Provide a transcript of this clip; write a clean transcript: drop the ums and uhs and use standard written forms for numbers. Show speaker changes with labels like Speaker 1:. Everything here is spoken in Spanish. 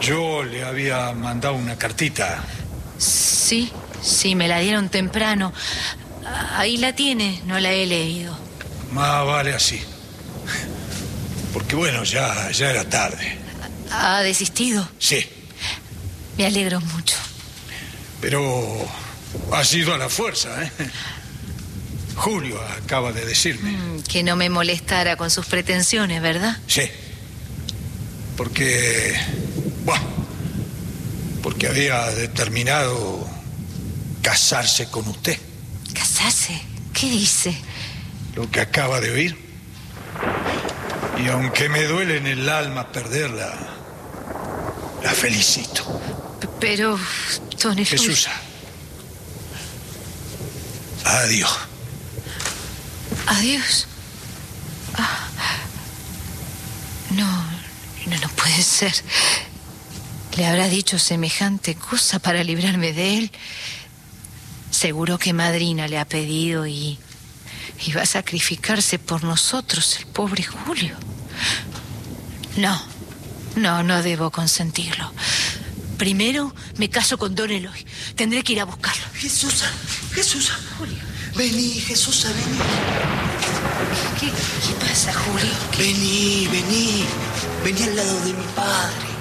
Speaker 1: Yo le había mandado una cartita.
Speaker 2: Sí, me la dieron temprano. Ahí la tiene, no la he leído.
Speaker 1: Más vale así. Porque bueno, ya era tarde.
Speaker 2: ¿Ha desistido?
Speaker 1: Sí.
Speaker 2: Me alegro mucho.
Speaker 1: Pero ha sido a la fuerza, ¿eh? Julio acaba de decirme.
Speaker 2: Que no me molestara con sus pretensiones, ¿verdad?
Speaker 1: Sí. Porque había determinado casarse con usted.
Speaker 2: ¿Casarse? ¿Qué dice?
Speaker 1: Lo que acaba de oír. Y aunque me duele en el alma perderla, la felicito.
Speaker 2: Pero, don Eloy...
Speaker 1: Jesús. Adiós.
Speaker 2: ¿Adiós? No puede ser. ¿Le habrá dicho semejante cosa para librarme de él? Seguro que madrina le ha pedido y va a sacrificarse por nosotros, el pobre Julio. No debo consentirlo. Primero me caso con don Eloy. Tendré que ir a buscarlo.
Speaker 3: Jesús.
Speaker 2: Julio.
Speaker 3: Vení, Jesús, vení.
Speaker 2: ¿Qué pasa, Julio?
Speaker 3: Vení al lado de mi padre.